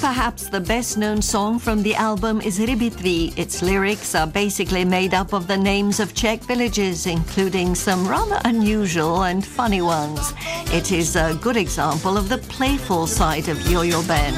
Perhaps the best-known song from the album is Rybitry. Its lyrics are basically made up of the names of Czech villages, including some rather unusual and funny ones. It is a good example of the playful side of Yo-Yo Band.